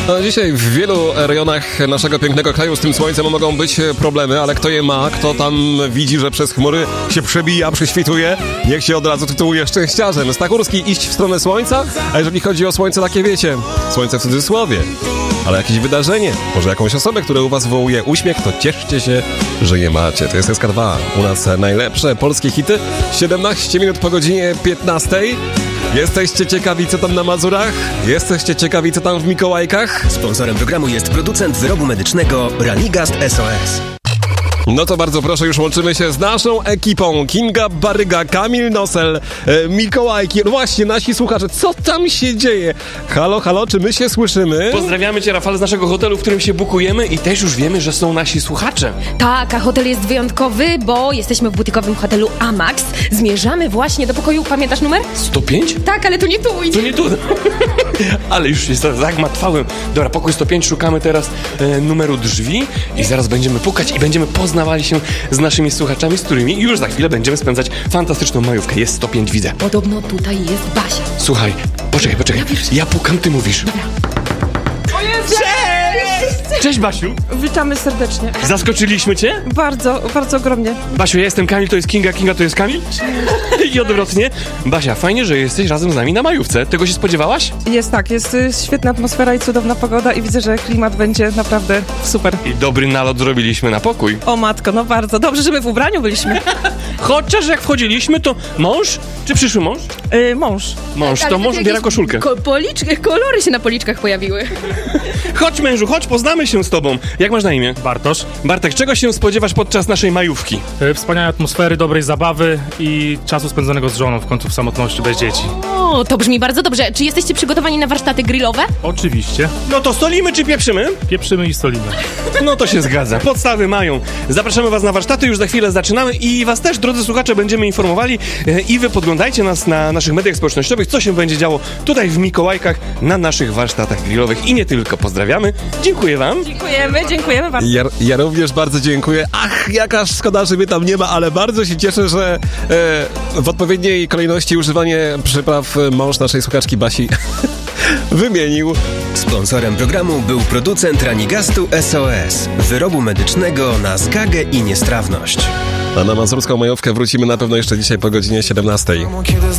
No, dzisiaj w wielu rejonach naszego pięknego kraju z tym słońcem mogą być problemy, ale kto je ma, kto tam widzi, że przez chmury się przebija, prześwituje, niech się od razu tytułuje szczęściarzem. Stachurski iść w stronę słońca, a jeżeli chodzi o słońce, takie wiecie, słońce w cudzysłowie, ale jakieś wydarzenie, może jakąś osobę, która u was wywołuje uśmiech, to cieszcie się, że je macie. To jest SK2. U nas najlepsze polskie hity. 17 minut po godzinie 15. Jesteście ciekawi, co tam na Mazurach? Jesteście ciekawi, co tam w Mikołajkach? Sponsorem programu jest producent wyrobu medycznego Ranigast SOS. No to bardzo proszę, już łączymy się z naszą ekipą. Kinga Baryga, Kamil Nosel, Mikołajki. No właśnie, nasi słuchacze, co tam się dzieje? Halo, halo, czy my się słyszymy? Pozdrawiamy Cię, Rafale, z naszego hotelu, w którym się bukujemy i też już wiemy, że są nasi słuchacze. Tak, a hotel jest wyjątkowy, bo jesteśmy w butikowym hotelu Amax. Zmierzamy właśnie do pokoju, pamiętasz numer? 105? Tak, ale to nie tu. To nie tu. Ale już jest zagmatwałem. Dobra, pokój 105, szukamy teraz numeru drzwi i zaraz będziemy pukać i będziemy poznawali się z naszymi słuchaczami, z którymi już za chwilę będziemy spędzać fantastyczną majówkę. Jest 105, widzę. Podobno tutaj jest Basia. Słuchaj, poczekaj. Ja pukam, ty mówisz. Dobra. Cześć, Basiu. Witamy serdecznie. Zaskoczyliśmy Cię? Bardzo, bardzo ogromnie. Basiu, ja jestem Kamil, to jest Kinga, Kinga to jest Kamil? I odwrotnie. Basia, fajnie, że jesteś razem z nami na majówce. Tego się spodziewałaś? Jest świetna atmosfera i cudowna pogoda i widzę, że klimat będzie naprawdę super. I dobry nalot zrobiliśmy na pokój. O matko, no bardzo. Dobrze, że my w ubraniu byliśmy. Chociaż jak wchodziliśmy, to mąż czy przyszły mąż? Mąż. Mąż, to mąż ubiera koszulkę. Kolory się na policzkach pojawiły. Chodź, mężu, chodź, poznamy się z tobą. Jak masz na imię? Bartosz. Bartek, czego się spodziewasz podczas naszej majówki? Wspaniałej atmosfery, dobrej zabawy i czasu spędzonego z żoną w końcu w samotności, bez dzieci. O, to brzmi bardzo dobrze. Czy jesteście przygotowani na warsztaty grillowe? Oczywiście. No to solimy czy pieprzymy? Pieprzymy i solimy. No to się zgadza. Podstawy mają. Zapraszamy was na warsztaty, już za chwilę zaczynamy i was też, drodzy słuchacze, będziemy informowali i wy podglądajcie nas na naszych mediach społecznościowych, co się będzie działo tutaj w Mikołajkach na naszych warsztatach grillowych i nie tylko. Pozdrawiamy. Dziękuję wam. Dziękujemy bardzo. Ja również bardzo dziękuję. Ach, jaka szkoda, że mnie tam nie ma, ale bardzo się cieszę, że w odpowiedniej kolejności używanie przypraw mąż naszej słuchaczki Basi wymienił. Sponsorem programu był producent Ranigastu SOS. Wyrobu medycznego na zgagę i niestrawność. A na mazurską majówkę wrócimy na pewno jeszcze dzisiaj po godzinie 17.